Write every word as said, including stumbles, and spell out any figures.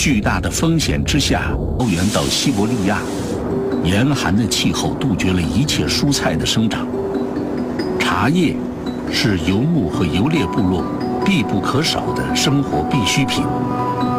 巨大的风险之下，高原到西伯利亚，严寒的气候杜绝了一切蔬菜的生长。茶叶是游牧和游猎部落必不可少的生活必需品。